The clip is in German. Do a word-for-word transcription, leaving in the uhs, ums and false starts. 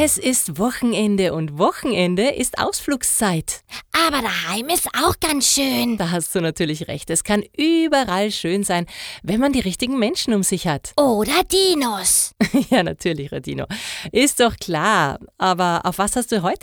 Es ist Wochenende und Wochenende ist Ausflugszeit. Aber daheim ist auch ganz schön. Da hast du natürlich recht. Es kann überall schön sein, wenn man die richtigen Menschen um sich hat. Oder Dinos. Ja, natürlich, Radino. Ist doch klar. Aber auf was hast du heute